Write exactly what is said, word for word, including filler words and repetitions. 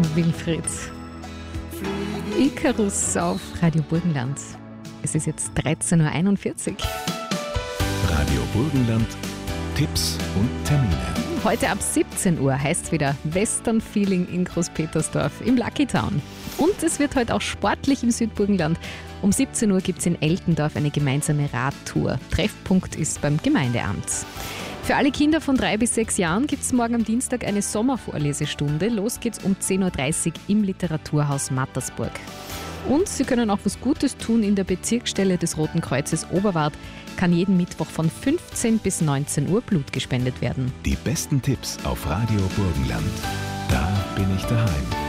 Wilfried. Icarus auf Radio Burgenland. Es ist jetzt dreizehn Uhr einundvierzig. Radio Burgenland, Tipps und Termine. Heute ab siebzehn Uhr heißt es wieder Western Feeling in Großpetersdorf im Lucky Town. Und es wird heute auch sportlich im Südburgenland. Um siebzehn Uhr gibt es in Eltendorf eine gemeinsame Radtour. Treffpunkt ist beim Gemeindeamt. Für alle Kinder von drei bis sechs Jahren gibt es morgen am Dienstag eine Sommervorlesestunde. Los geht's um zehn Uhr dreißig im Literaturhaus Mattersburg. Und Sie können auch was Gutes tun. In der Bezirksstelle des Roten Kreuzes Oberwart kann jeden Mittwoch von fünfzehn bis neunzehn Uhr Blut gespendet werden. Die besten Tipps auf Radio Burgenland. Da bin ich daheim.